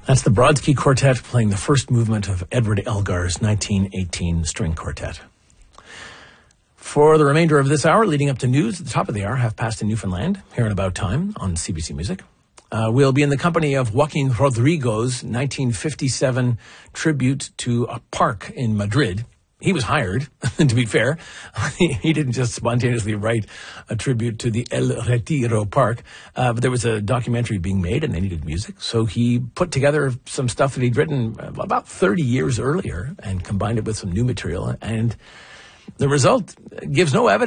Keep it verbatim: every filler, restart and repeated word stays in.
That's the Brodsky Quartet playing the first movement of Edward Elgar's nineteen eighteen string quartet. For the remainder of this hour, leading up to news at the top of the hour, half past in Newfoundland, here in About Time on C B C Music. Uh, we'll be in the company of Joaquin Rodrigo's nineteen fifty-seven tribute to a park in Madrid. He was hired, to be fair. he, he didn't just spontaneously write a tribute to the El Retiro Park, uh, but there was a documentary being made and they needed music. So he put together some stuff that he'd written about thirty years earlier and combined it with some new material. And the result gives no evidence